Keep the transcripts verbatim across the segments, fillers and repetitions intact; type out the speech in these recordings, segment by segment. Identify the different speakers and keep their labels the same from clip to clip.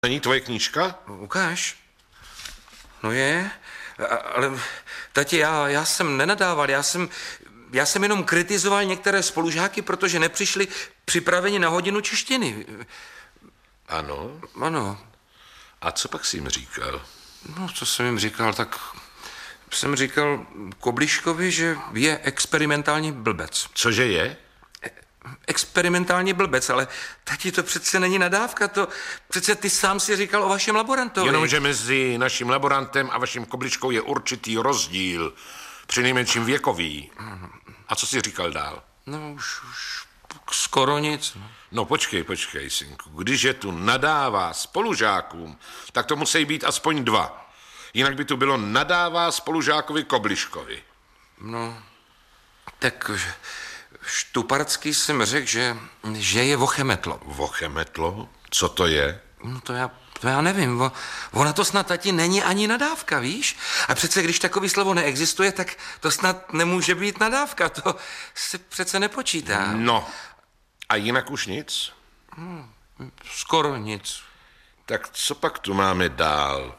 Speaker 1: Není tvoje knížka?
Speaker 2: Ukáž. No je, a, ale tati, já, já jsem nenadával, já jsem, já jsem jenom kritizoval některé spolužáky, protože nepřišli připraveni na hodinu češtiny.
Speaker 1: Ano.
Speaker 2: Ano.
Speaker 1: A co pak jsi jim říkal?
Speaker 2: No, co jsem jim říkal, tak jsem říkal Kobliškovi, že je experimentální blbec.
Speaker 1: Cože je?
Speaker 2: Experimentální blbec, ale tati, to přece není nadávka, to přece ty sám si říkal o vašem laborantovi.
Speaker 1: Jenomže mezi naším laborantem a vaším Kobličkou je určitý rozdíl, přinejmenším věkový. A co jsi říkal dál?
Speaker 2: No už, už skoro nic.
Speaker 1: No počkej, počkej, synku, když je tu nadává spolužákům, tak to musí být aspoň dva. Jinak by tu bylo nadává spolužákovi Kobliškovi.
Speaker 2: No, tak Štuparcký jsem řekl, že, že je vochemetlo.
Speaker 1: Vochemetlo? Co to je?
Speaker 2: No to já, to já nevím. O, ona to snad, tati, není ani nadávka, víš? A přece, když takový slovo neexistuje, tak to snad nemůže být nadávka. To se přece nepočítá.
Speaker 1: No, a jinak už nic?
Speaker 2: Hmm, skoro nic.
Speaker 1: Tak co pak tu máme dál?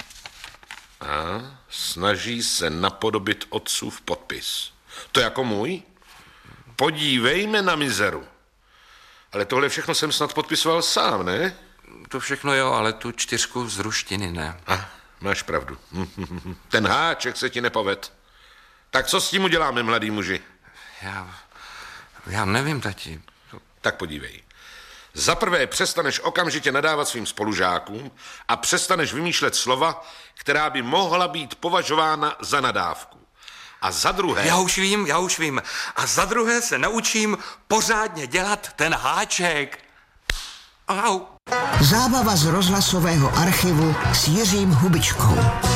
Speaker 1: A snaží se napodobit otcův podpis. To jako můj? Podívejme na mizeru. Ale tohle všechno jsem snad podpisoval sám, ne?
Speaker 2: To všechno jo, ale tu čtyřku z ruštiny ne.
Speaker 1: A, máš pravdu. Ten háček se ti nepoved. Tak co s tím uděláme, mladý muži?
Speaker 2: Já, já nevím, tati.
Speaker 1: Tak podívej. Za prvé přestaneš okamžitě nadávat svým spolužákům a přestaneš vymýšlet slova, která by mohla být považována za nadávku. A za druhé...
Speaker 2: Já už vím, já už vím. A za druhé se naučím pořádně dělat ten háček. Au.
Speaker 3: Zábava z rozhlasového archivu s Jiřím Hubičkou.